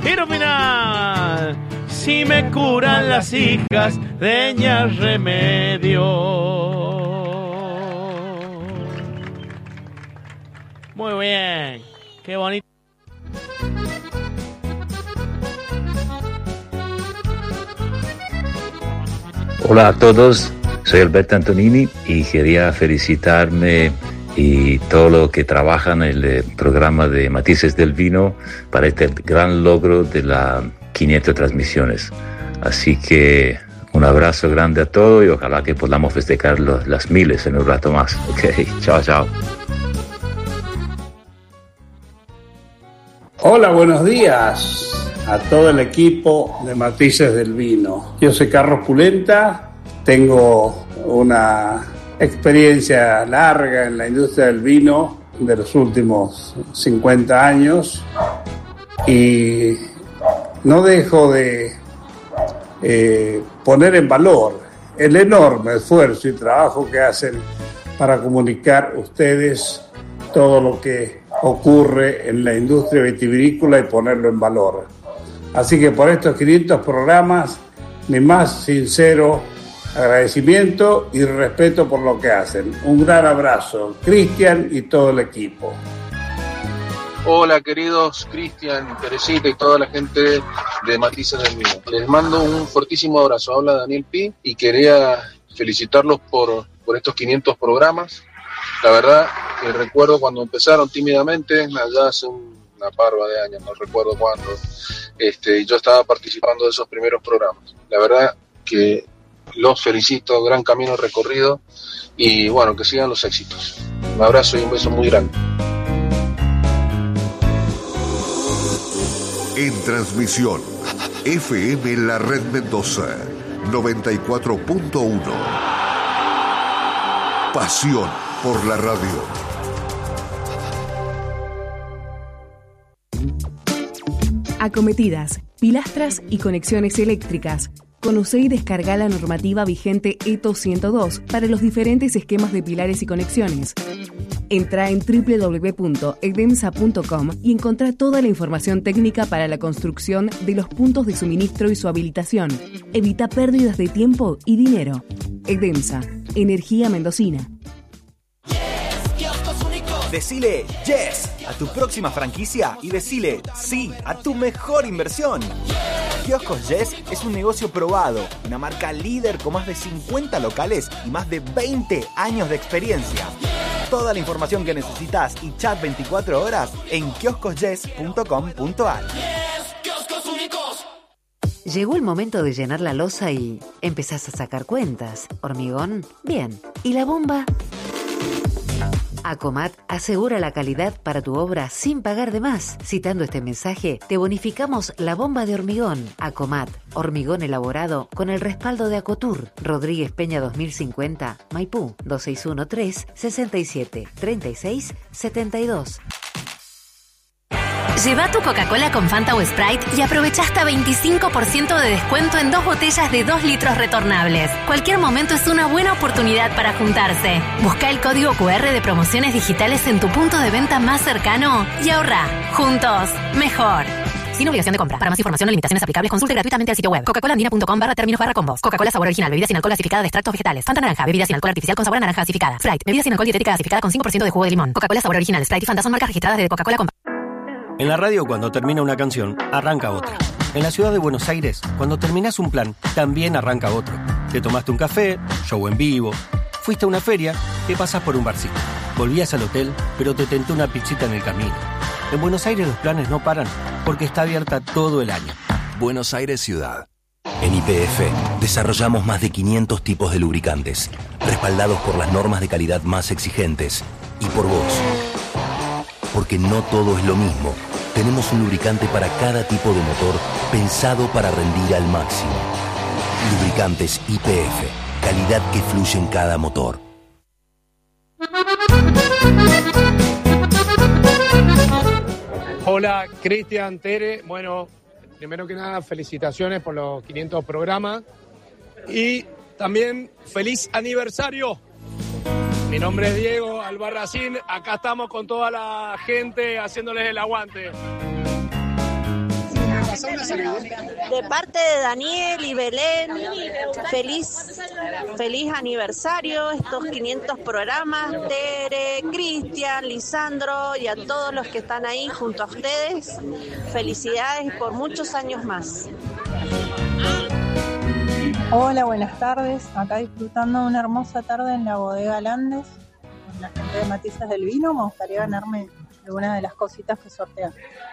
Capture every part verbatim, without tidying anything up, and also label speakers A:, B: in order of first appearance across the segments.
A: Giro final. Si me curan las hijas, deñas remedio. Muy bien. Qué bonito.
B: Hola a todos, soy Alberto Antonini y quería felicitarme y todo lo que trabajan en el programa de Matices del Vino para este gran logro de las quinientas transmisiones. Así que un abrazo grande a todos y ojalá que podamos festejar los, las miles en un rato más. Ok, chao, chao.
C: Hola, buenos días a todo el equipo de Matices del Vino. Yo soy Carlos Pulenta, tengo una experiencia larga en la industria del vino de los últimos cincuenta años y no dejo de eh, poner en valor el enorme esfuerzo y trabajo que hacen para comunicar ustedes todo lo que ocurre en la industria vitivinícola y ponerlo en valor. Así que por estos quinientos programas, mi más sincero agradecimiento y respeto por lo que hacen. Un gran abrazo, Cristian y todo el equipo.
D: Hola queridos Cristian, Teresita y toda la gente de Matices del Vino. Les mando un fortísimo abrazo. Habla Daniel Pi y quería felicitarlos por, por estos quinientos programas. La verdad que recuerdo cuando empezaron tímidamente, allá hace una parva de años, no recuerdo cuándo, este, yo estaba participando de esos primeros programas. La verdad que los felicito, gran camino recorrido y bueno, que sigan los éxitos. Un abrazo y un beso muy grande.
E: En transmisión, F M La Red Mendoza, noventa y cuatro punto uno. Pasión por la radio.
F: Acometidas, pilastras y conexiones eléctricas. Conocé y descarga la normativa vigente E T O ciento dos para los diferentes esquemas de pilares y conexiones. Entra en doble u doble u doble u punto edemsa punto com y encontrá toda la información técnica para la construcción de los puntos de suministro y su habilitación. Evita pérdidas de tiempo y dinero. Edemsa, energía mendocina.
G: Decile yes a tu próxima franquicia y decile sí a tu mejor inversión. Kioscos Yes es un negocio probado, una marca líder con más de cincuenta locales y más de veinte años de experiencia. Toda la información que necesitas y chat veinticuatro horas en kioscos yes punto com punto a r.
H: Llegó el momento de llenar la loza y empezás a sacar cuentas. ¿Hormigón? Bien. ¿Y la bomba? Acomat asegura la calidad para tu obra sin pagar de más. Citando este mensaje, te bonificamos la bomba de hormigón. Acomat, hormigón elaborado con el respaldo de Acotur. Rodríguez Peña dos mil cincuenta, Maipú, dos seis uno tres, seis siete, tres seis, siete dos.
I: Lleva tu Coca-Cola con Fanta o Sprite y aprovecha hasta veinticinco por ciento de descuento en dos botellas de dos litros retornables. Cualquier momento es una buena oportunidad para juntarse. Busca el código cu erre de promociones digitales en tu punto de venta más cercano y ahorra. Juntos, mejor. Sin obligación de compra. Para más información o limitaciones aplicables, consulte gratuitamente el sitio web coca cola andina punto com barra términos barra combos. Coca-Cola sabor original, bebida sin alcohol gasificada de extractos vegetales. Fanta naranja, bebida sin alcohol artificial con sabor a naranja gasificada. Sprite, bebida sin alcohol dietética gasificada con cinco por ciento de jugo de limón. Coca-Cola sabor original, Sprite y Fanta son marcas registradas de Coca-Cola.
J: En la radio, cuando termina una canción, arranca otra. En la ciudad de Buenos Aires, cuando terminás un plan, también arranca otro. Te tomaste un café, show en vivo, fuiste a una feria, te pasás por un barcito. Volvías al hotel, pero te tentó una pizzita en el camino. En Buenos Aires los planes no paran, porque está abierta todo el año.
K: Buenos Aires Ciudad. En Y P F desarrollamos más de quinientos tipos de lubricantes, respaldados por las normas de calidad más exigentes y por vos. Porque no todo es lo mismo. Tenemos un lubricante para cada tipo de motor pensado para rendir al máximo. Lubricantes Y P F. Calidad que fluye en cada motor.
L: Hola, Cristian, Tere. Bueno, primero que nada, felicitaciones por los quinientos programas. Y también feliz aniversario. Mi nombre es Diego Albarracín, acá estamos con toda la gente haciéndoles el aguante.
M: De parte de Daniel y Belén, feliz, feliz aniversario, estos quinientos programas, Tere, Cristian, Lisandro y a todos los que están ahí junto a ustedes. Felicidades por muchos años más.
N: Hola, buenas tardes. Acá disfrutando de una hermosa tarde en la bodega Landes con la gente de Matices del Vino. Me gustaría ganarme alguna de las cositas que sortean.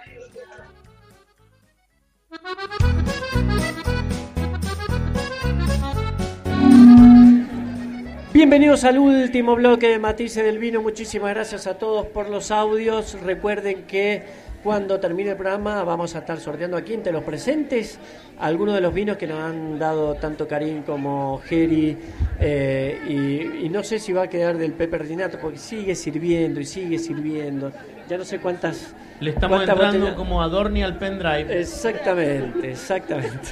O: Bienvenidos al último bloque de Matices del Vino. Muchísimas gracias a todos por los audios. Recuerden que cuando termine el programa vamos a estar sorteando aquí entre los presentes algunos de los vinos que nos han dado tanto Karim como Geri, eh, y, y no sé si va a quedar del Pepe Reginato porque sigue sirviendo y sigue sirviendo. Ya no sé cuántas...
A: Le estamos
O: cuántas
A: entrando
O: botellas...
A: como Adorni al pendrive.
O: Exactamente, exactamente.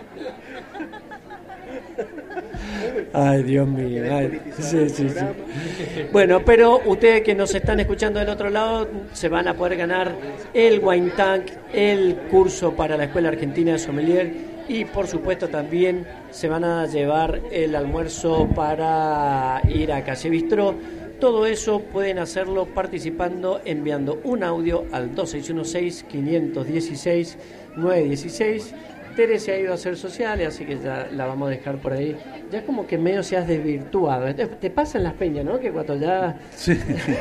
O: Ay, Dios mío. Ay, sí, sí, sí. Bueno, pero ustedes que nos están escuchando del otro lado se van a poder ganar el Wine Tank, el curso para la Escuela Argentina de Sommelier y por supuesto también se van a llevar el almuerzo para ir a Calle Bistró. Todo eso pueden hacerlo participando, enviando un audio al dos seis uno seis, cinco uno seis, nueve uno seis. Tere se ha ido a hacer sociales, así que ya la vamos a dejar por ahí. Ya es como que medio se has desvirtuado. Te, te pasa en las peñas, ¿no? Que cuando ya...
P: Sí.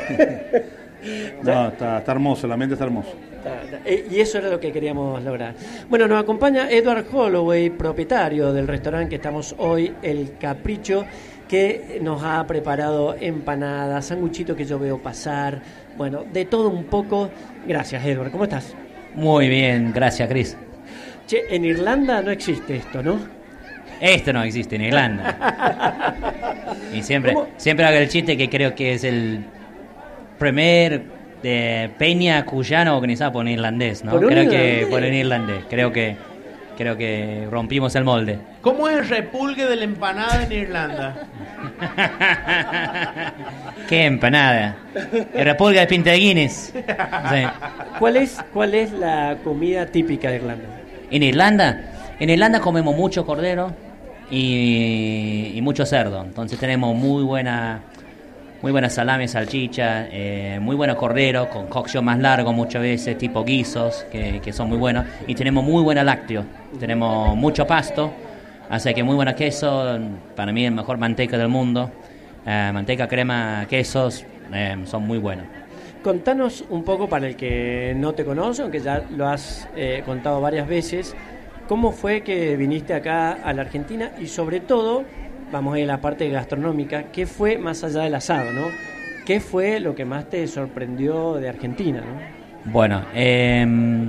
P: No, está, está hermoso, la mente está hermosa.
O: Y eso era lo que queríamos lograr. Bueno, nos acompaña Edward Holloway, propietario del restaurante que estamos hoy, El Capricho, que nos ha preparado empanadas, sanguchitos que yo veo pasar, bueno, de todo un poco. Gracias, Edward. ¿Cómo estás?
Q: Muy bien, gracias, Chris.
O: Che, en Irlanda no existe esto, ¿no?
Q: Esto no existe en Irlanda. Y siempre, siempre hago el chiste que creo que es el primer de peña cuyana organizada por un irlandés, ¿no?
A: ¿Por un
Q: creo
A: irlandés?
Q: que por un irlandés. Creo que creo que rompimos el molde.
A: ¿Cómo es el repulgue de la empanada en Irlanda?
Q: ¡Qué empanada! El repulgue de pinta de Guinness. Sí.
O: ¿Cuál es, cuál es la comida típica de Irlanda?
Q: En Irlanda, en Irlanda comemos mucho cordero y, y mucho cerdo. Entonces tenemos muy buena, muy buena salami, salchicha, eh, muy bueno cordero con cocción más largo muchas veces, tipo guisos, que, que son muy buenos. Y tenemos muy buena lácteo. Tenemos mucho pasto, así que muy buena queso. Para mí el mejor manteca del mundo. Eh, manteca, crema, quesos, eh, son muy buenos.
O: Contanos un poco, para el que no te conoce, aunque ya lo has eh, contado varias veces, ¿cómo fue que viniste acá a la Argentina? Y sobre todo, vamos a ir a la parte gastronómica, ¿qué fue más allá del asado, no? ¿Qué fue lo que más te sorprendió de Argentina, no?
Q: Bueno, eh,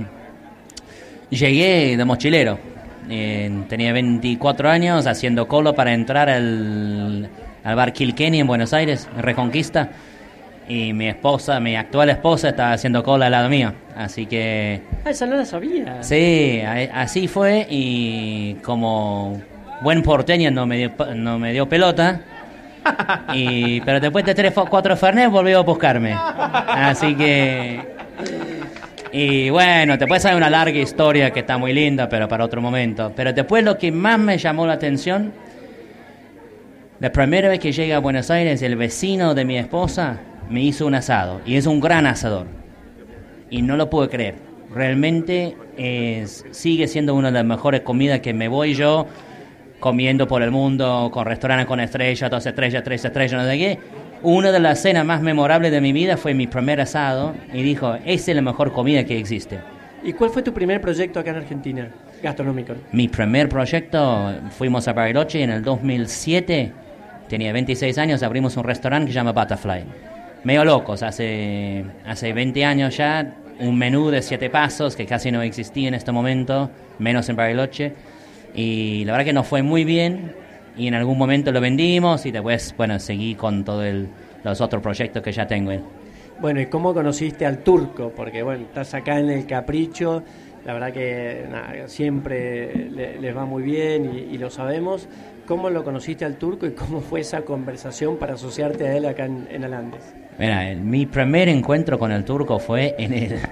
Q: llegué de mochilero. Eh, tenía veinticuatro años haciendo cola para entrar al, al bar Kilkenny en Buenos Aires, en Reconquista. Y mi esposa, mi actual esposa, estaba haciendo cola al lado mío. Así que...
O: Ah, esa no la sabía.
Q: Sí, a- así fue. Y como buen porteño no me dio, no me dio pelota. Y, pero después de tres o cuatro Fernet volvió a buscarme. Así que... Y bueno, te puedes saber una larga historia que está muy linda, pero para otro momento. Pero después lo que más me llamó la atención, la primera vez que llegué a Buenos Aires, el vecino de mi esposa me hizo un asado, y es un gran asador, y no lo puedo creer. Realmente es, sigue siendo una de las mejores comidas que me voy yo comiendo por el mundo, con restaurantes con estrellas, dos estrellas, tres estrellas, no sé qué. Una de las cenas más memorables de mi vida fue mi primer asado, y dijo, esa es la mejor comida que existe.
O: ¿Y cuál fue tu primer proyecto acá en Argentina, gastronómico?
Q: Mi primer proyecto, fuimos a Bariloche en el dos mil siete, tenía veintiséis años, abrimos un restaurante que se llama Butterfly. Medio locos, hace, hace veinte años ya, un menú de siete pasos que casi no existía en este momento, menos en Bariloche, y la verdad que nos fue muy bien, y en algún momento lo vendimos, y después, bueno, seguí con todos los otros proyectos que ya tengo.
O: Bueno, ¿y cómo conociste al turco? Porque, bueno, estás acá en El Capricho, la verdad que nada, siempre le, les va muy bien y, y lo sabemos. ¿Cómo lo conociste al turco y cómo fue esa conversación para asociarte a él acá en, en Alandes?
Q: Mira, mi primer encuentro con el turco fue en el,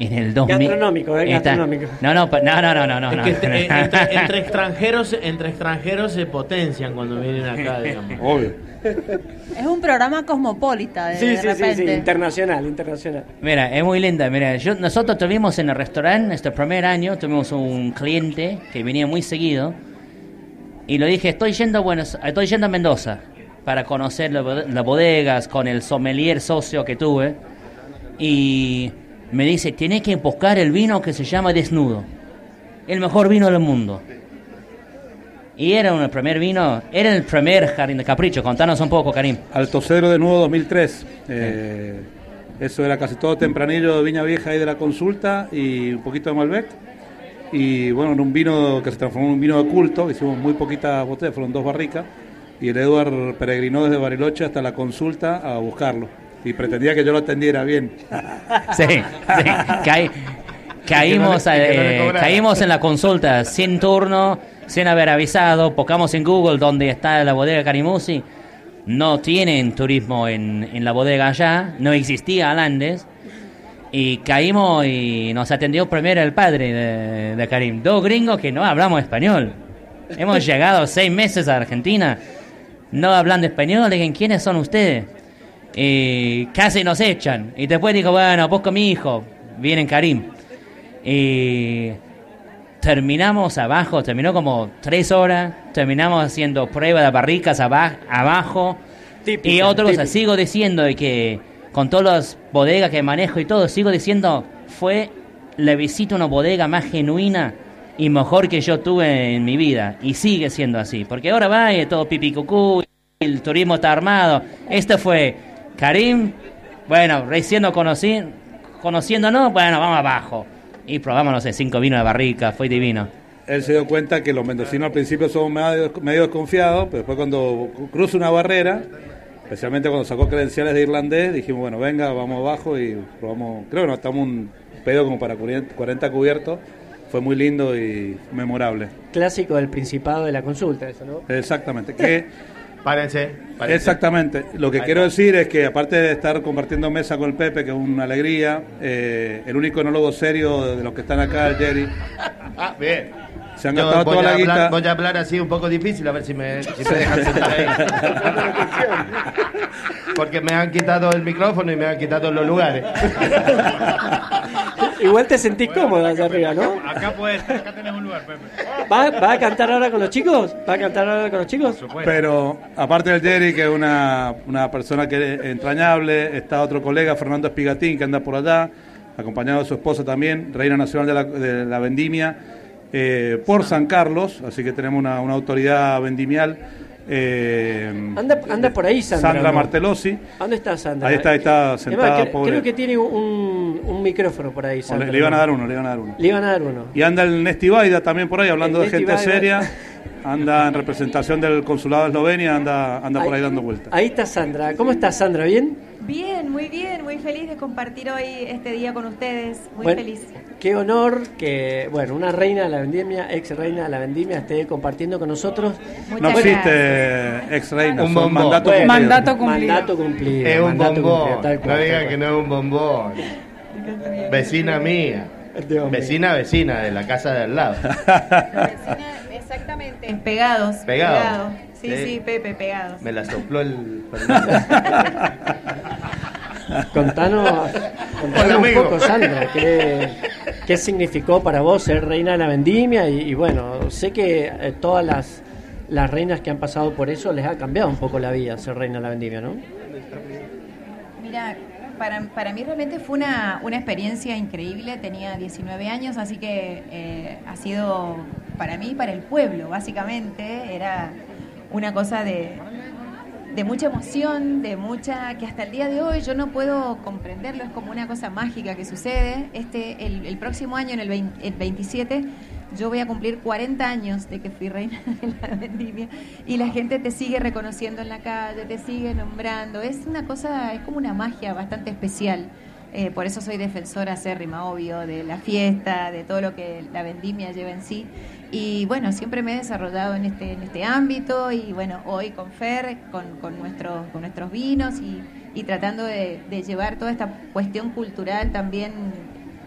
Q: En el dos mil.
O: Gastronómico, eh,
Q: Está-
O: gastronómico.
Q: No, no, pa- no, no, no, no, no.
A: Es
Q: no.
A: que entre, entre- entre extranjeros, entre extranjeros se potencian cuando vienen acá, digamos.
P: Obvio.
R: Es un programa cosmopolita, de,
O: Sí,
R: de
O: sí, sí, sí,
R: repente.
O: internacional, internacional.
Q: Mira, es muy linda. Mira, yo, nosotros tuvimos en el restaurante, este primer año, tuvimos un cliente que venía muy seguido. Y le dije, estoy yendo a, Buenos, estoy yendo a Mendoza para conocer la bod- las bodegas con el sommelier socio que tuve. Y me dice, tienes que buscar el vino que se llama Desnudo. El mejor vino del mundo. Y era un primer vino, era el primer Jardín de Capricho. Contanos un poco, Karim.
P: Alto Cedro de nuevo dos mil tres. Eh, eso era casi todo tempranillo de Viña Vieja y de la Consulta y un poquito de Malbec. Y bueno, era un vino que se transformó en un vino de culto. Hicimos muy poquitas botellas, fueron dos barricas. Y el Eduard peregrinó desde Bariloche hasta la Consulta a buscarlo. Y pretendía que yo lo atendiera bien.
Q: Sí, sí. Caí- caímos,
P: Y que no le- y que no le
Q: eh,
P: cobrara.
Q: caímos en la consulta sin turno, sin haber avisado. Buscamos en Google dónde está la bodega Carimusi. No tienen turismo en, en la bodega allá. No existía Alandes. Y caímos y nos atendió primero el padre de, de Karim. Dos gringos que no hablamos español. Hemos llegado seis meses a Argentina. No hablando español. Le dije, ¿quiénes son ustedes? Y casi nos echan. Y después dijo, bueno, vos con mi hijo. Viene Karim. Y terminamos abajo. Terminó como tres horas. Terminamos haciendo prueba de barricas aba- abajo.
O: Típica,
Q: y otra cosa,
O: típica.
Q: sigo diciendo de que con todas las bodegas que manejo y todo, sigo diciendo, fue la visita a una bodega más genuina y mejor que yo tuve en mi vida. Y sigue siendo así. Porque ahora va y es todo pipi cucú, el turismo está armado. Este fue Karim, bueno, recién nos conocí, conociéndonos, bueno, vamos abajo. Y probamos, no sé, cinco vinos de barrica, fue divino.
P: Él se dio cuenta que los mendocinos al principio son medio, medio desconfiados, pero después cuando cruza una barrera, especialmente cuando sacó credenciales de irlandés, dijimos, bueno, venga, vamos abajo y probamos, creo que nos estamos un pedo como para cuarenta cubiertos, fue muy lindo y memorable.
O: Clásico del Principado de la Consulta, eso, ¿no?
P: Exactamente, que
A: Párense, párense.
P: exactamente, lo que
A: Ahí
P: quiero
A: está.
P: decir es que aparte de estar compartiendo mesa con el Pepe, que es una alegría, eh, el único enólogo serio de, de los que están acá, el Jerry,
A: Ah, bien.
P: se han
A: Yo
P: gastado
A: voy
P: toda
A: a
P: la
A: hablar,
P: guita.
A: voy a hablar así un poco difícil, a ver si me, si me dejan sentar ahí. Porque me han quitado el micrófono y me han quitado los lugares.
O: Igual te sentís cómodo allá arriba, ¿no?
A: Acá puedes, acá tenés un lugar, Pepe.
O: ¿Va, ¿Va a cantar ahora con los chicos? ¿Va a cantar ahora con los chicos?
P: Pero aparte del Jerry, que es una, una persona que es entrañable, está otro colega, Fernando Espigatín, que anda por allá, acompañado de su esposa también, Reina Nacional de la, de la Vendimia, eh, por San Carlos, así que tenemos una, una autoridad vendimial. Eh,
O: Anda, anda por ahí, Sandra.
P: Sandra
O: ¿no?
P: Martelossi.
O: ¿Dónde está Sandra?
P: Ahí está, ahí está sentada,
O: Además, cre-
P: pobre.
O: creo que tiene un, un micrófono por ahí, Sandra.
P: Le, le iban a dar uno, le iban a dar uno.
O: Le iban a dar uno.
P: Y anda el Nesti Baida también por ahí, hablando
O: El
P: de gente
O: Nesti Baida.
P: seria. Anda en representación del Consulado de Eslovenia, anda, anda por ahí dando vueltas.
O: Ahí está Sandra. ¿Cómo estás, Sandra? ¿Bien?
S: Bien, muy bien, muy feliz de compartir hoy este día con ustedes, muy
O: Bueno,
S: feliz.
O: Qué honor que, bueno, una reina de la vendimia, ex reina de la vendimia, esté compartiendo con nosotros.
P: No existe ex reina,
A: Un
P: son
A: bombón.
P: mandato
O: Bueno,
P: cumplido.
O: mandato cumplido. Mandato cumplido.
A: Es un
O: mandato
A: bombón.
O: cumplido, tal cual,
A: No digan
O: tal
A: que no es un bombón. Vecina mía. Vecina, vecina, de la casa de al lado.
S: Exactamente. Pegados.
A: Pegado.
S: Pegados. Sí,
A: Sí.
S: sí, Pepe, pegados.
A: Me la sopló el...
O: Contanos, contanos
A: Hola,
O: un
A: amigo.
O: poco, Sandra, ¿qué, qué significó para vos ser reina de la vendimia? Y, y bueno, sé que eh, todas las, las reinas que han pasado por eso les ha cambiado un poco la vida ser reina de la vendimia, ¿no?
S: Mira, para, para mí realmente fue una, una experiencia increíble. Tenía diecinueve años, así que eh, ha sido para mí, para el pueblo, básicamente. Era una cosa de, de mucha emoción, de mucha, que hasta el día de hoy yo no puedo comprenderlo. Es como una cosa mágica que sucede. Este, el, el próximo año, en el, veinte, el veintisiete, yo voy a cumplir cuarenta años de que fui reina de la vendimia y la gente te sigue reconociendo en la calle, te sigue nombrando. Es una cosa, es como una magia bastante especial. Eh, por eso soy defensora acérrima, obvio, de la fiesta, de todo lo que la vendimia lleva en sí. Y bueno, siempre me he desarrollado en este en este ámbito y bueno, hoy con Fer, con, con, nuestros, con nuestros vinos y, y tratando de, de llevar toda esta cuestión cultural también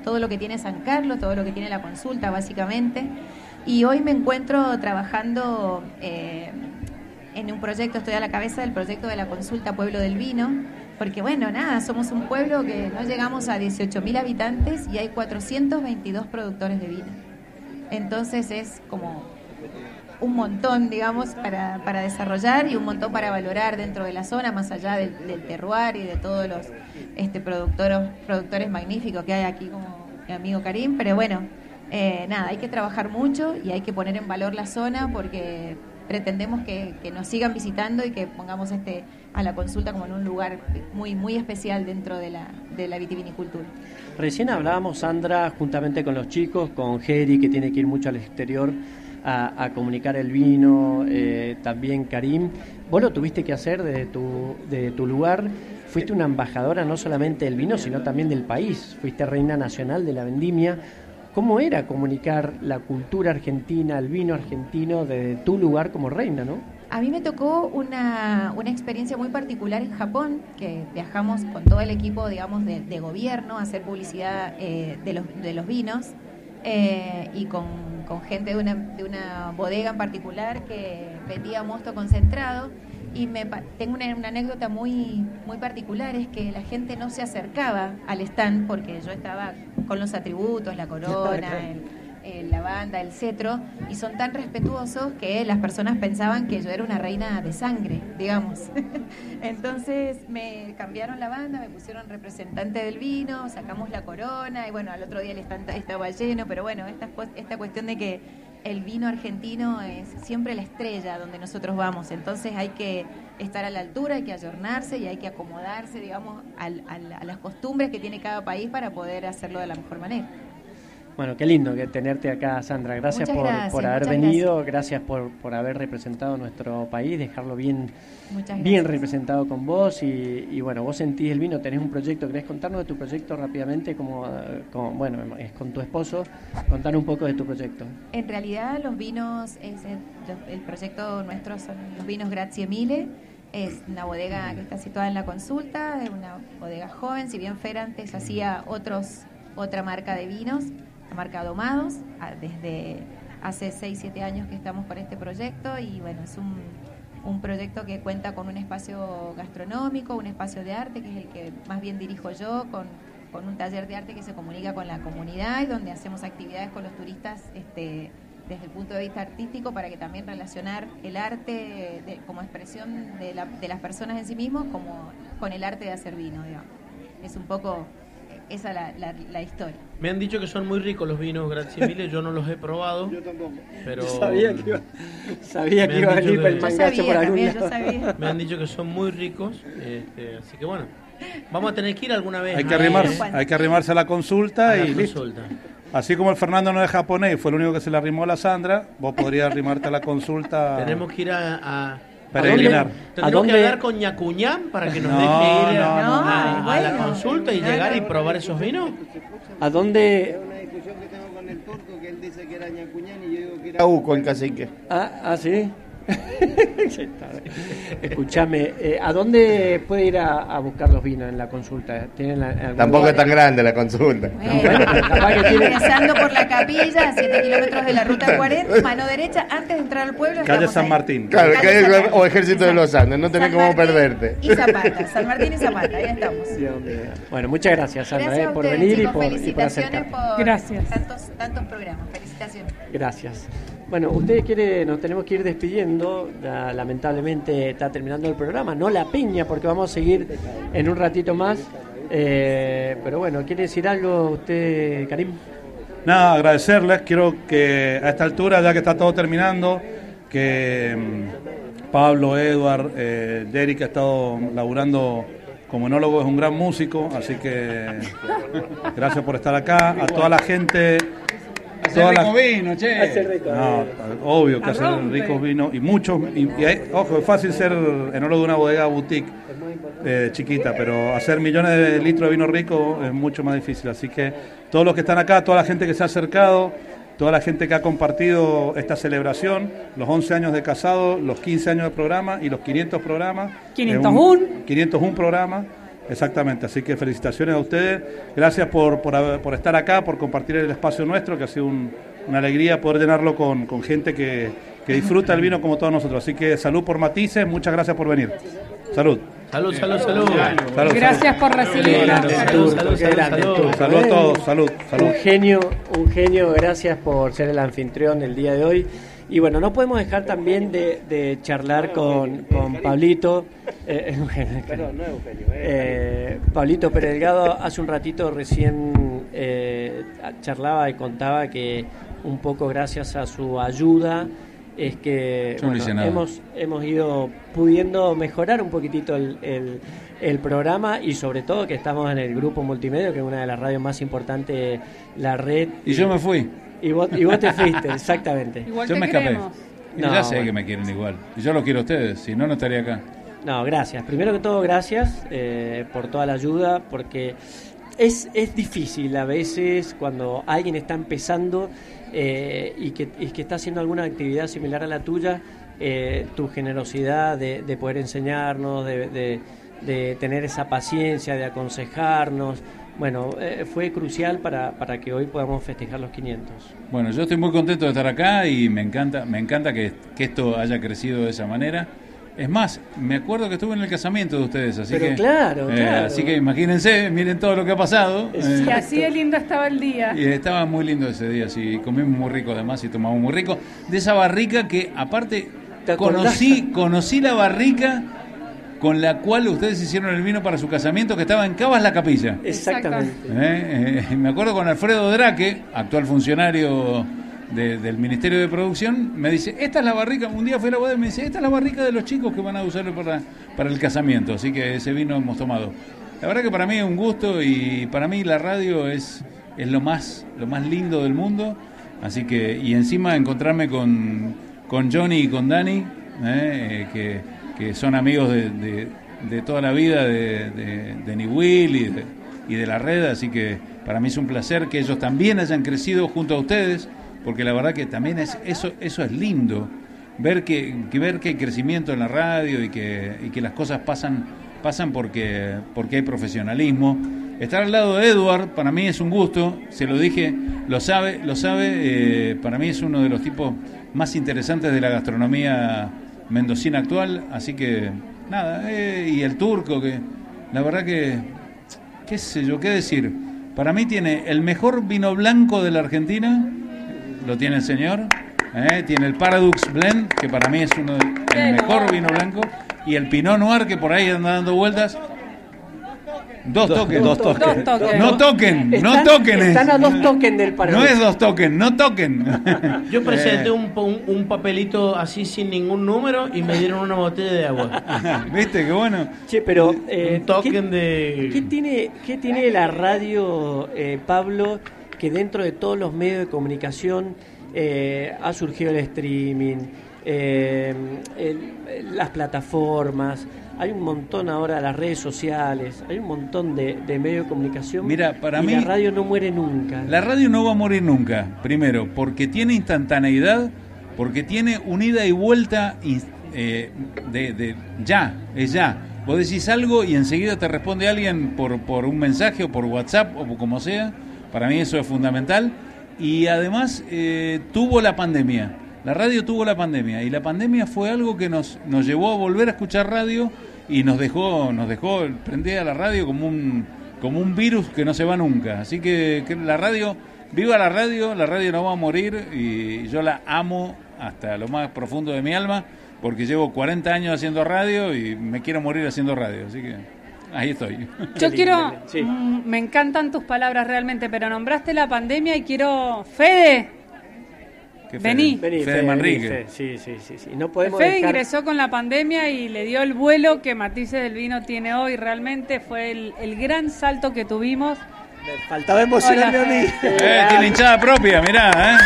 S: todo lo que tiene San Carlos, todo lo que tiene la consulta básicamente. Y hoy me encuentro trabajando eh, en un proyecto, estoy a la cabeza del proyecto de la consulta Pueblo del Vino, porque bueno, nada, somos un pueblo que no llegamos a dieciocho mil habitantes y hay cuatrocientos veintidós productores de vino. Entonces es como un montón, digamos, para, para desarrollar y un montón para valorar dentro de la zona, más allá del, del terroir y de todos los este, productores, productores magníficos que hay aquí, como mi amigo Karim. Pero bueno, eh, nada, hay que trabajar mucho y hay que poner en valor la zona porque pretendemos que, que nos sigan visitando y que pongamos este a la consulta como en un lugar muy muy especial dentro de la, de la vitivinicultura.
O: Recién hablábamos, Sandra, juntamente con los chicos, con Geri, que tiene que ir mucho al exterior a, a comunicar el vino, eh, también Karim. Vos lo tuviste que hacer de tu, de tu lugar, fuiste una embajadora no solamente del vino, sino también del país, fuiste reina nacional de la vendimia. ¿Cómo era comunicar la cultura argentina, el vino argentino desde tu lugar como reina, no?
S: A mí me tocó una, una experiencia muy particular en Japón, que viajamos con todo el equipo, digamos, de, de gobierno a hacer publicidad eh, de, los, de los vinos eh, y con, con gente de una, de una bodega en particular que vendía mosto concentrado. Y me, tengo una, una anécdota muy, muy particular, es que la gente no se acercaba al stand porque yo estaba con los atributos, la corona, el, el, la banda, el cetro, y son tan respetuosos que las personas pensaban que yo era una reina de sangre, digamos. Entonces me cambiaron la banda, me pusieron representante del vino, sacamos la corona y bueno, al otro día el stand estaba lleno, pero bueno, esta, esta cuestión de que el vino argentino es siempre la estrella donde nosotros vamos, entonces hay que estar a la altura, hay que ayornarse y hay que acomodarse, digamos, al, al, a las costumbres que tiene cada país para poder hacerlo de la mejor manera.
O: Bueno, qué lindo que tenerte acá, Sandra. Gracias, por,
S: gracias
O: por haber venido, gracias,
S: gracias
O: por, por haber representado nuestro país, dejarlo bien, bien representado con vos. Y, y bueno, vos sentís el vino, tenés un proyecto, ¿querés contarnos de tu proyecto rápidamente? Como, como bueno, es con tu esposo, contanos un poco de tu proyecto.
S: En realidad los vinos, es el, el proyecto nuestro son los vinos Grazie Mille. Es una bodega que está situada en la consulta, es una bodega joven, si bien Fer antes hacía otros, otra marca de vinos, la marca Domados, desde hace seis siete años que estamos con este proyecto y bueno, es un, un proyecto que cuenta con un espacio gastronómico, un espacio de arte, que es el que más bien dirijo yo, con, con un taller de arte que se comunica con la comunidad y donde hacemos actividades con los turistas este, desde el punto de vista artístico para que también relacionar el arte de, como expresión de, la, de las personas en sí mismos como con el arte de hacer vino, digamos. Es un poco esa la, la, la historia.
A: Me han dicho que son muy ricos los vinos Grazie Mille, yo no los he probado. Yo tampoco. Pero
O: sabía que iba, sabía que iba a venir el mangacho por algún lado.
A: Me han dicho que son muy ricos, este, así que bueno, vamos a tener que ir alguna vez.
P: Hay que arrimarse, ¿eh? Hay que arrimarse a la consulta a y la consulta. Así como el Fernando no es japonés y fue el único que se le arrimó a la Sandra, vos podrías arrimarte a la consulta.
A: Tenemos que ir a, a
P: peregrinar.
A: Tendremos que hablar con Ñacuñán para que nos
P: no,
A: deje ir
P: no,
A: a,
P: no,
A: a,
S: no,
A: a la
S: bueno,
A: consulta y
S: no,
A: llegar
S: no,
A: y probar esos vinos.
O: ¿A dónde?
T: Es una discusión que tengo con el turco, que él dice que era Ñacuñán y yo digo que era Uco el cacique.
O: Ah, ah, sí. Escúchame, eh, ¿a dónde puede ir a, a buscar los vinos en la consulta? ¿Tienen la,
T: Tampoco
O: lugar?
T: Es tan grande la consulta.
S: Bueno, ingresando por la capilla, a siete kilómetros de la ruta cuarenta, mano derecha, antes de entrar al pueblo.
P: Calle San
S: ahí.
P: Martín.
T: Claro,
S: Calle
T: calle
S: San
T: o Ejército de los Andes, no tenés cómo perderte.
S: Y Zapata, San Martín y Zapata, ahí estamos.
O: Dios mío. Bueno, muchas gracias, Sandra,
S: Gracias
O: eh,
S: a
O: por
S: ustedes,
O: venir
S: chicos,
O: y por, y por
S: felicitaciones
O: acercarte.
S: por
R: Gracias.
S: tantos, tantos programas. Felicitaciones.
O: Gracias. Bueno, ustedes quieren, nos tenemos que ir despidiendo, ya, lamentablemente está terminando el programa, no la piña porque vamos a seguir en un ratito más, eh, pero bueno, ¿quiere decir algo usted, Karim?
P: Nada, agradecerles, quiero que a esta altura, ya que está todo terminando, que um, Pablo, Edward, eh, Derek ha estado laburando como enólogo, es un gran músico, así que gracias por estar acá, a toda la gente...
U: Hacer rico vino, che.
P: No, obvio que hacer ricos vinos y muchos. Y, y hay, ojo, es fácil ser enólogo de una bodega boutique eh, chiquita, pero hacer millones de litros de vino rico es mucho más difícil. Así que todos los que están acá, toda la gente que se ha acercado, toda la gente que ha compartido esta celebración, los once años de casado, los quince años de programa y los quinientos programas.
R: quinientos uno.
P: quinientos uno programas. Exactamente, así que felicitaciones a ustedes, gracias por, por, haber- por estar acá, por compartir el espacio nuestro, que ha sido un- una alegría poder llenarlo con, con gente que, que disfruta el vino como todos nosotros, así que salud por Matices, muchas gracias por venir. Salud.
A: Salud, salud, salud.
P: Salud,
B: Gracias por recibirnos.
A: Salud,
O: Salud,
A: salud,
O: qué grande,
A: salud.
O: Turco.
P: Salud a todos, salud, salud.
O: Un genio, un genio, gracias por ser el anfitrión del día de hoy. Y bueno, no podemos dejar también de, de charlar con, con Pablito. Eh, eh, Pablito Pérez Delgado hace un ratito recién eh, charlaba y contaba que un poco gracias a su ayuda es que
V: Yo no
O: bueno,
V: hice nada.
O: hemos, hemos ido pudiendo mejorar un poquitito el, el, el programa y sobre todo que estamos en el grupo multimedia, que es una de las radios más importantes, la red.
V: Y yo me fui.
O: Y vos, y vos te fuiste, exactamente.
B: Igual
V: Yo
B: te
V: me escapé.
B: queremos.
V: Y
O: No,
V: ya sé
O: bueno.
V: que me quieren igual. Y yo los quiero a ustedes, si no, no estaría acá.
O: No, gracias. Primero que todo, gracias eh, por toda la ayuda, porque es, es difícil a veces cuando alguien está empezando eh, y, que, y que está haciendo alguna actividad similar a la tuya, eh, tu generosidad de, de poder enseñarnos, de, de, de tener esa paciencia, de aconsejarnos. Bueno, eh, fue crucial para, para que hoy podamos festejar los quinientos.
V: Bueno, yo estoy muy contento de estar acá y me encanta, me encanta que, que esto haya crecido de esa manera. Es más, me acuerdo que estuve en el casamiento de ustedes, así
O: Pero
V: que
O: claro,
V: eh,
O: claro.
V: así que imagínense, miren todo lo que ha pasado. eh,
B: Y así de lindo estaba el día.
V: Y estaba muy lindo ese día, sí, comimos muy rico además y tomamos muy rico. De esa barrica que aparte conocí, conocí la barrica con la cual ustedes hicieron el vino para su casamiento, que estaba en Cabas la Capilla.
O: Exactamente.
V: Eh, eh, me acuerdo con Alfredo Draque, actual funcionario de- del Ministerio de Producción, me dice, esta es la barrica, un día fue a la boda y me dice, esta es la barrica de los chicos que van a usarlo para, para el casamiento, así que ese vino hemos tomado. La verdad que para mí es un gusto y para mí la radio es, es lo más lo más lindo del mundo, así que, y encima encontrarme con, con Johnny y con Dani, eh, eh, que, que son amigos de, de, de toda la vida de, de, de Niwil y de, y de la red, así que para mí es un placer que ellos también hayan crecido junto a ustedes, porque la verdad que también es eso eso es lindo, ver que, que ver que hay crecimiento en la radio y que, y que las cosas pasan pasan porque porque hay profesionalismo. Estar al lado de Edward para mí es un gusto, se lo dije, lo sabe, lo sabe, eh, para mí es uno de los tipos más interesantes de la gastronomía mendocina actual, así que nada, eh, y el turco, que la verdad que, qué sé yo, qué decir, para mí tiene el mejor vino blanco de la Argentina, lo tiene el señor, eh, tiene el Paradox Blend, que para mí es uno del el mejor vino blanco, y el Pinot Noir, que por ahí anda dando vueltas. Dos
O: Dos-
V: toques.
O: dos toques. Dos toques.
V: No toquen, no
O: Están-
V: toquen.
O: están a
V: es.
O: dos toques del Paradox.
V: No es dos token, no toquen.
A: Yo presenté
V: Eh,
A: un, un, un papelito así sin ningún número y me dieron una botella de agua.
V: ¿Viste qué bueno?
O: Che, pero eh,
A: Un token
O: ¿qué,
A: de...
O: ¿qué tiene, ¿qué tiene la radio, eh, Pablo, que dentro de todos los medios de comunicación eh, ha surgido el streaming, eh, el- las plataformas, hay un montón ahora, las redes sociales, hay un montón de, de medios de comunicación.
V: Mira, para
O: y
V: mí-
O: la radio no muere nunca.
V: La radio no va a morir nunca, primero, porque tiene instantaneidad, porque tiene un ida y vuelta ins- eh, de, de ya, es ya. Vos decís algo y enseguida te responde alguien por, por un mensaje o por WhatsApp o como sea. Para mí eso es fundamental. Y además eh, tuvo la pandemia. La radio tuvo la pandemia y la pandemia fue algo que nos, nos llevó a volver a escuchar radio y nos dejó, nos dejó prender a la radio como un, como un virus que no se va nunca. Así que, que la radio, viva la radio, la radio no va a morir y yo la amo hasta lo más profundo de mi alma porque llevo cuarenta años haciendo radio y me quiero morir haciendo radio. Así que ahí estoy.
B: Yo quiero, mm, me encantan tus palabras realmente, pero nombraste la pandemia y quiero, Fede,
V: ¿Qué Fede?
B: vení.
V: Fede
O: Fede,
V: Manrique.
O: Fede, sí, sí, sí, sí. No podemos
B: Fede
O: dejar...
B: ingresó con la pandemia y le dio el vuelo que Matices del Vino tiene hoy. Realmente fue el, el gran salto que tuvimos.
O: Faltaba emocionarme
B: Hola,
O: a mí.
V: Eh, tiene hinchada propia, mirá, ¿eh?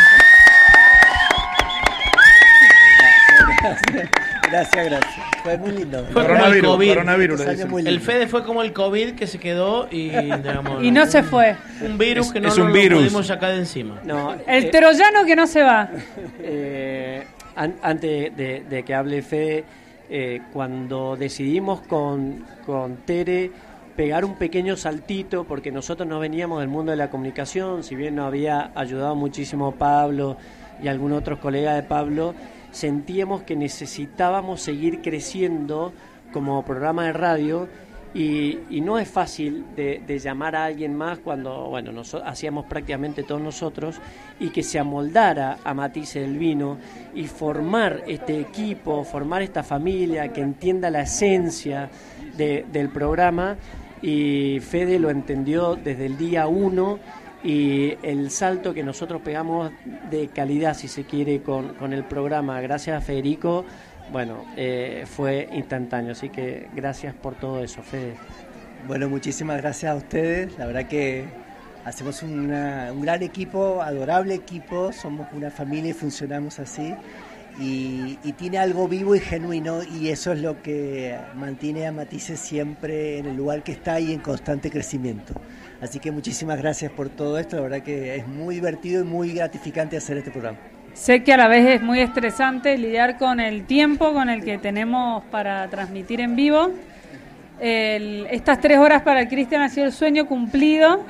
O: Gracias, gracias. Fue muy lindo.
A: Fue como el COVID.
O: Dos años muy
A: El
O: lindos.
A: Fede fue como el COVID que se quedó y, digamos,
B: Y no se fue.
A: un virus
V: Es-
A: que no,
V: es
A: no
V: un
A: lo
V: virus.
A: pudimos sacar de encima.
O: No,
B: El
O: eh,
B: troyano que no se va.
O: eh, an- antes de, de que hable Fede, eh, cuando decidimos con, con Tere pegar un pequeño saltito, porque nosotros no veníamos del mundo de la comunicación, si bien nos había ayudado muchísimo Pablo y algunos otros colegas de Pablo, sentíamos que necesitábamos seguir creciendo como programa de radio. Y, y no es fácil de, de llamar a alguien más cuando, bueno, nos, hacíamos prácticamente todos nosotros, y que se amoldara a Matices del Vino y formar este equipo, formar esta familia que entienda la esencia de, del programa. Y Fede lo entendió desde el día uno, y el salto que nosotros pegamos de calidad, si se quiere, con, con el programa, gracias a Federico, bueno, eh, fue instantáneo, así que gracias por todo eso, Fede.
C: Bueno, muchísimas gracias a ustedes, la verdad que hacemos una, un gran equipo, adorable equipo, somos una familia y funcionamos así, y, y tiene algo vivo y genuino, y eso es lo que mantiene a Matices siempre en el lugar que está y en constante crecimiento. Así que muchísimas gracias por todo esto, la verdad que es muy divertido y muy gratificante hacer este programa.
B: Sé que a la vez es muy estresante lidiar con el tiempo con el que tenemos para transmitir en vivo. El, estas tres horas para el Cristian ha sido el sueño cumplido.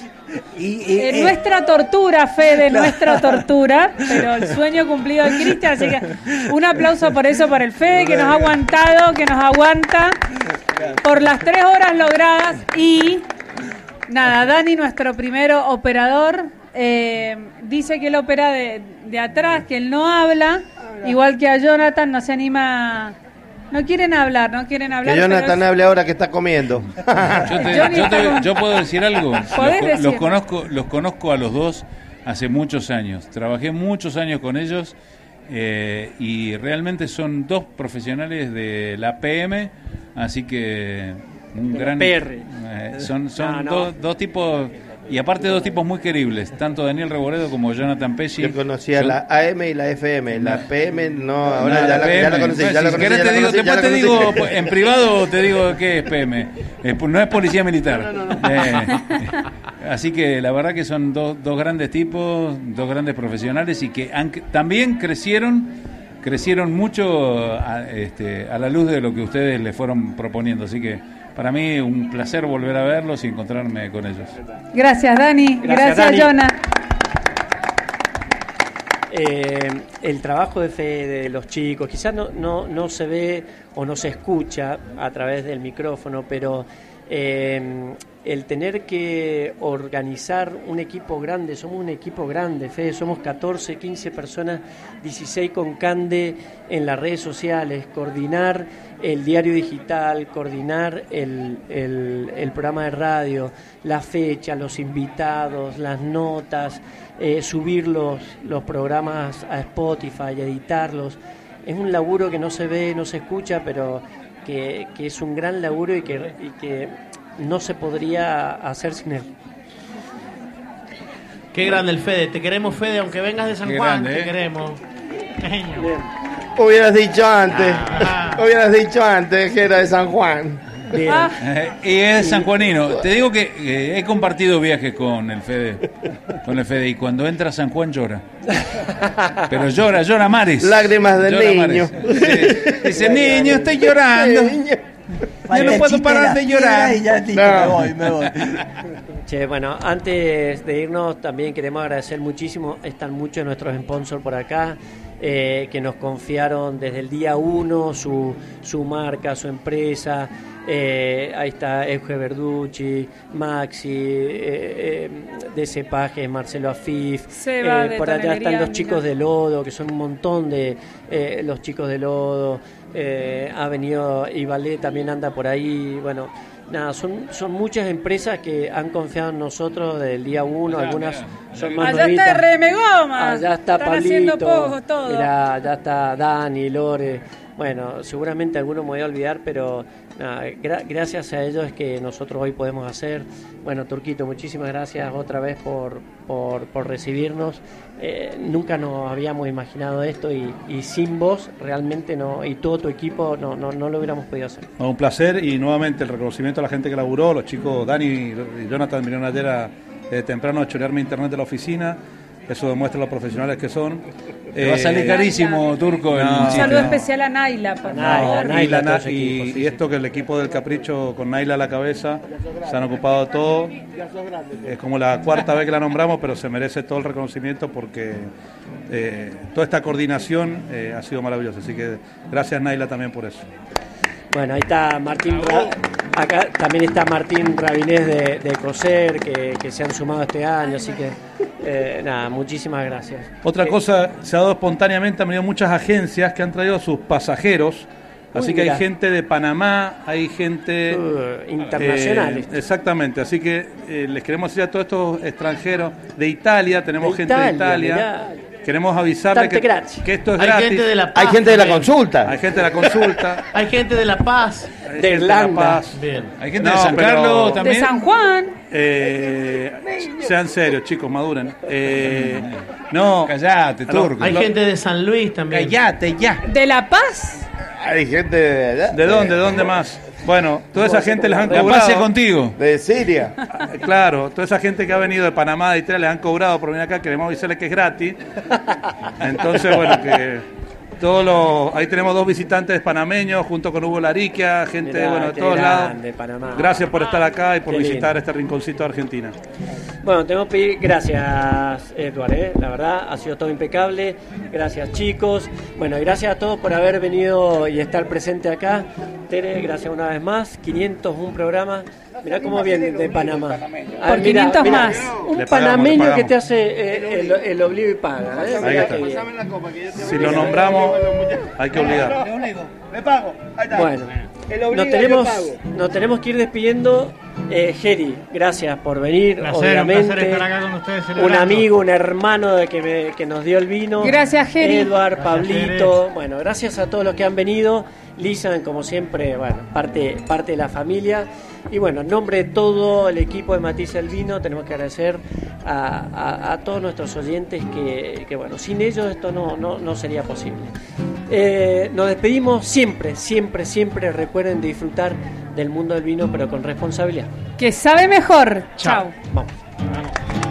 B: Y, y, eh, eh, nuestra tortura, Fede, no. nuestra tortura, pero el sueño cumplido de Cristian. Así que un aplauso por eso para el Fede, que nos ha aguantado, que nos aguanta por las tres horas logradas. Y nada, Dani, nuestro primero operador, Eh, dice que él opera de, de atrás, que él no habla, igual que a Jonathan, no se anima, no quieren hablar, no quieren hablar.
A: Que Jonathan
B: es...
A: hable ahora que está comiendo.
V: Yo, te, yo, te, yo puedo decir algo, los,
B: decir?
V: los conozco, los conozco a los dos hace muchos años, trabajé muchos años con ellos, eh, y realmente son dos profesionales de la P M, así que un
O: de
V: gran
O: P R.
V: Eh, son son
O: no, no.
V: Dos, dos tipos. Y aparte dos tipos muy queribles, tanto Daniel Reboredo como Jonathan Pesci.
A: Yo conocía
V: son...
A: la A M y la F M, la P M no, ahora
V: no,
A: ya,
V: la
A: la,
V: P M,
A: ya la conocí.
V: Pues,
A: Ya
V: si
A: la conocí,
V: querés
A: ya
V: te
A: la
V: digo,
A: conocí,
V: después
A: ya
V: te
A: la
V: digo,
A: conocí.
V: en privado te digo qué es P M. Eh, no es policía militar. No, no, no. Eh, así que la verdad que son dos, dos grandes tipos, dos grandes profesionales, y que han, también crecieron crecieron mucho a, este, a la luz de lo que ustedes les fueron proponiendo. Así que para mí un placer volver a verlos y encontrarme con ellos.
B: Gracias, Dani. Gracias, Gracias Jonah.
O: Eh, el trabajo de Fede, de los chicos, quizás no, no, no se ve o no se escucha a través del micrófono, pero eh, el tener que organizar un equipo grande, somos un equipo grande, Fede, somos catorce, quince personas, dieciséis con Cande en las redes sociales, coordinar el diario digital, coordinar el, el, el programa de radio, la fecha, los invitados, las notas, eh, subir los, los programas a Spotify, editarlos. Es un laburo que no se ve, no se escucha, pero que, que es un gran laburo y que, y que no se podría hacer sin él.
A: Qué grande el Fede, te queremos, Fede, aunque vengas de San
V: Qué
A: Juan,
V: grande,
A: te
V: ¿eh?
A: queremos. Hubieras dicho antes, ah. hubieras dicho antes que era de San Juan.
V: Bien. Ah. Eh, y es sanjuanino. Te digo que eh, he compartido viajes con el Fede, con el Fede, y cuando entra a San Juan llora. Pero llora, llora mares.
A: Lágrimas del
V: llora
A: niño.
V: Sí. Dice, niño, estoy llorando. Yo no puedo parar de llorar.
C: Y ya listo, no. me voy, me voy.
O: Che, bueno, antes de irnos también queremos agradecer muchísimo, están muchos de nuestros sponsors por acá, eh, que nos confiaron desde el día uno su, su marca, su empresa. Eh, ahí está Euge Verducci, Maxi, eh, eh, de Cepajes, Marcelo Afif,
B: Seba,
O: eh,
B: de
O: por allá están los
B: mira.
O: chicos de Lodo, que son un montón de eh, los chicos de Lodo, eh, ha venido Ibalé, también anda por ahí, bueno, nada, son, son muchas empresas que han confiado en nosotros desde el día uno, allá, algunas mira, son más
B: allá
O: nuevitas.
B: está Remegoma,
O: allá está
B: están
O: Palito,
B: haciendo pojos, todo.
O: Mirá, allá está Dani, Lore. Bueno, seguramente alguno me voy a olvidar, pero nada, gra- gracias a ellos es que nosotros hoy podemos hacer. Bueno, Turquito, muchísimas gracias otra vez por, por, por recibirnos. Eh, nunca nos habíamos imaginado esto y, y sin vos realmente no, y todo tu equipo no, no, no lo hubiéramos podido hacer.
P: No, un placer, y nuevamente el reconocimiento a la gente que laburó, los chicos Dani y Jonathan vinieron ayer a, eh, temprano a chorearme internet de la oficina. eso demuestra los profesionales que son.
V: Te va a salir carísimo, Turco.
P: No,
B: Un saludo especial a Naila, por favor.
P: No, y, la, Na- y, y esto que el equipo del Capricho con Naila a la cabeza se han ocupado de todo. Es como la cuarta vez que la nombramos, pero se merece todo el reconocimiento porque eh, toda esta coordinación eh, ha sido maravillosa. Así que gracias, Naila, también por eso.
O: Bueno, ahí está Martín, Ra- acá también está Martín Rabinés de, de COSER, que, que se han sumado este año, así que eh, nada, muchísimas gracias.
P: Otra
O: Eh,
P: cosa, se ha dado espontáneamente, han venido muchas agencias que han traído a sus pasajeros,
O: Uy,
P: así que
O: mira.
P: hay gente de Panamá, hay gente...
O: Uh, internacionales.
P: eh, exactamente, así que eh, les queremos decir a todos estos extranjeros de Italia, tenemos
O: De
P: gente
O: Italia,
P: de Italia,
O: mirá.
P: queremos avisarles
O: Tante
P: que,
O: grazie.
P: que esto es
A: Hay
P: gratis.
A: gente de La Paz.
D: Hay gente de la
A: también.
D: consulta.
P: Hay gente de la consulta.
A: Hay gente de La Paz.
P: hay
O: De
P: gente La
O: Irlanda.
P: Paz.
A: Bien.
V: Hay gente
P: No,
V: de San
P: pero-
V: Carlos
B: De
V: también.
B: San Juan.
P: Eh, sean serios, chicos, maduren. Eh, no,
V: Callate,
P: Aló,
V: Turco.
A: Hay gente de San Luis también.
V: Callate ya.
B: De La Paz.
D: Hay gente de allá.
P: ¿de dónde? ¿De dónde más? Bueno, toda esa gente les han
V: La
P: cobrado.
V: pase contigo.
D: De Siria.
P: Claro, toda esa gente que ha venido de Panamá, de Italia, les han cobrado por venir acá, queremos avisarles que es gratis. Entonces, bueno, que todos los, ahí tenemos dos visitantes panameños, junto con Hugo Lariquia, gente
O: Mirá,
P: bueno, de
O: qué
P: todos
O: grande,
P: lados.
O: Panamá.
P: Gracias por estar acá y por
O: Qué
P: visitar
O: lindo.
P: este rinconcito de Argentina.
O: Bueno, tengo que pedir gracias, Eduard, ¿eh? La verdad, ha sido todo impecable. Gracias, chicos. Bueno, y gracias a todos por haber venido y estar presente acá. Tere, gracias una vez más. quinientos un programas. Mirá cómo viene de Panamá. A
B: Por
O: ver, mirá,
B: quinientos
O: mirá,
B: más.
O: Un
P: Le pagamos,
O: panameño
P: le pagamos.
O: que te hace eh, el, el obligo y paga. ¿eh?
P: Ahí
O: Mirá
P: está.
O: qué bien.
P: Si lo nombramos, hay que obligar.
T: Le obligo, me pago. Ahí está.
O: Bueno,
T: El obliga,
O: nos tenemos,
T: yo pago.
O: nos tenemos que ir despidiendo. Eh, Geri, gracias por venir.
A: Placer, un
O: obviamente,
A: placer estar acá con ustedes
O: un
A: celebrando.
O: amigo, un hermano de que, me, que nos dio el vino.
B: Gracias, Geri.
O: Eduard,
A: Gracias,
O: Pablito. Bueno, gracias a todos los que han venido. Lisan, como siempre, bueno, parte, parte de la familia. Y bueno, en nombre de todo el equipo de Matiz el Vino, tenemos que agradecer a, a, a todos nuestros oyentes que, que, bueno, sin ellos esto no, no, no sería posible. Eh, nos despedimos siempre, siempre, siempre. Recuerden disfrutar del mundo del vino, pero con responsabilidad.
B: Que sabe mejor. Chao.
O: Vamos.